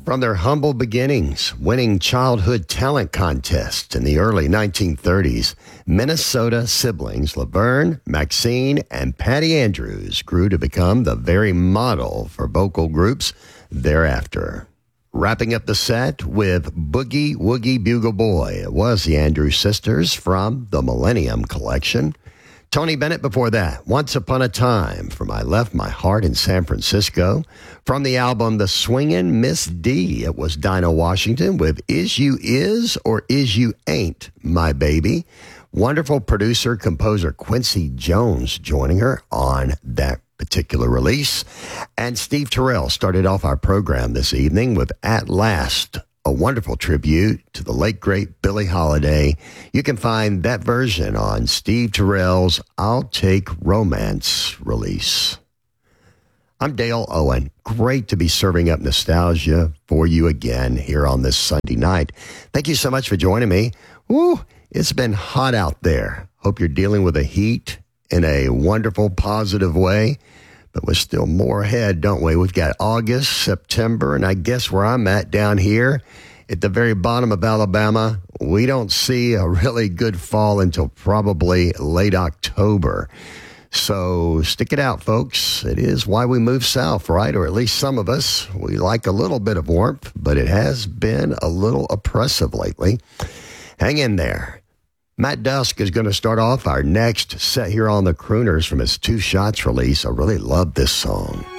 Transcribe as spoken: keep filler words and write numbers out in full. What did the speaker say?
From their humble beginnings, winning childhood talent contests in the early nineteen thirties, Minnesota siblings Laverne, Maxine, and Patty Andrews grew to become the very model for vocal groups thereafter. Wrapping up the set with Boogie Woogie Bugle Boy, it was the Andrews Sisters from the Millennium Collection. Tony Bennett before that, Once Upon a Time, from I Left My Heart in San Francisco. From the album The Swingin' Miss D, it was Dinah Washington with Is You Is or Is You Ain't My Baby. Wonderful producer, composer Quincy Jones joining her on that particular release. And Steve Terrell started off our program this evening with At Last, a wonderful tribute to the late, great Billie Holiday. You can find that version on Steve Terrell's I'll Take Romance release. I'm Dale Owen. Great to be serving up nostalgia for you again here on this Sunday night. Thank you so much for joining me. Woo, it's been hot out there. Hope you're dealing with the heat in a wonderful, positive way. But we're still more ahead, don't we? We've got August, September, and I guess where I'm at down here at the very bottom of Alabama, we don't see a really good fall until probably late October. So stick it out, folks. It is why we move south, right? Or at least some of us. We like a little bit of warmth, but it has been a little oppressive lately. Hang in there. Matt Dusk is going to start off our next set here on the Crooners from his Two Shots release. I really love this song.